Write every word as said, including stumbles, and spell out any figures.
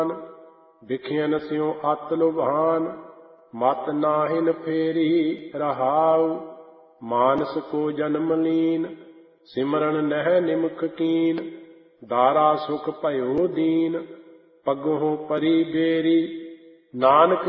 ਬਿਖਿਆਨ ਸਿਉ ਅਤ ਲੁਭਾਨ। ਮਤ ਨਾਹਿਨ ਫੇਰੀ ਰਹਾਉ, ਮਾਨਸ ਕੋ ਜਨਮ ਲੀਨ। ਸਿਮਰਨ ਨਹਿ ਨਿਮਖ ਕੀਨ, ਦਾਰਾ ਸੁਖ ਭਇਓ ਦੀਨ। ਪਗਹੁ ਪਰੀ ਬੇਰੀ, ਨਾਨਕ